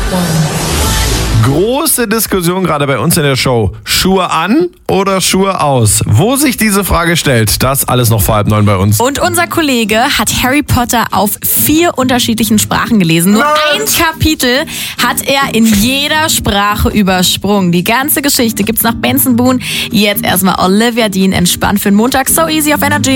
Große Diskussion gerade bei uns in der Show. Schuhe an oder Schuhe aus? Wo sich diese Frage stellt, das alles noch vor 8:30 bei uns. Und unser Kollege hat Harry Potter auf 4 unterschiedlichen Sprachen gelesen. Nur ein Kapitel hat er in jeder Sprache übersprungen. Die ganze Geschichte gibt's nach Benson Boone. Jetzt erstmal Olivia Dean, entspannt für den Montag. So easy auf Energy.